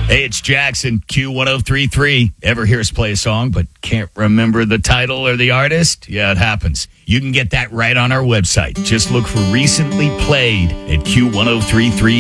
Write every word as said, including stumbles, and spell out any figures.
Hey, it's Jackson, Q one oh three point three. Ever hear us play a song but can't remember the title or the artist? Yeah, it happens. You can get that right on our website. Just look for recently played at Q one oh three point three.